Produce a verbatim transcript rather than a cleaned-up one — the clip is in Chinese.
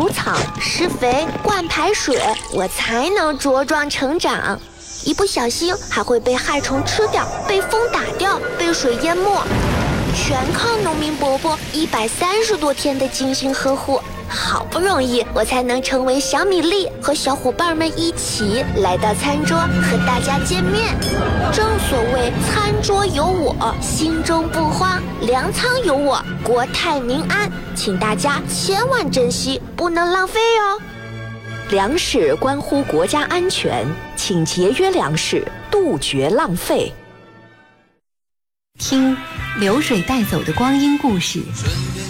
除草、施肥、灌排水，我才能茁壮成长。一不小心还会被害虫吃掉，被风打掉，被水淹没，全靠农民伯伯一百三十多天的精心呵护，好不容易我才能成为小米粒，和小伙伴们一起来到餐桌和大家见面。正所谓餐桌有我，心中不慌；粮仓有我，国泰民安。请大家千万珍惜，不能浪费哦。 粮食关乎国家安全，请节约粮食，杜绝浪费。 听流水带走的光阴故事。